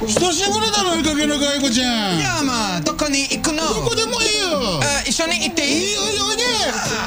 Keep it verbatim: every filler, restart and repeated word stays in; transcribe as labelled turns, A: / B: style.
A: 久しぶりだな、見かけのかいこちゃん。
B: いやまあどこに行くの？
A: どこでもいいよ。
B: あ、一緒に行っていい？
A: いいよいいよいいね。